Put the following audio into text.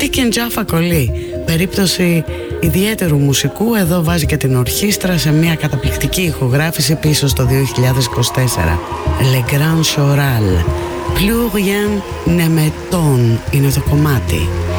Τίκεν Τζάφα Κολί, περίπτωση ιδιαίτερου μουσικού. Εδώ βάζει και την ορχήστρα σε μια καταπληκτική ηχογράφηση πίσω στο 2024. Le Grand Choral, Plus rien ne m'étonne είναι το κομμάτι.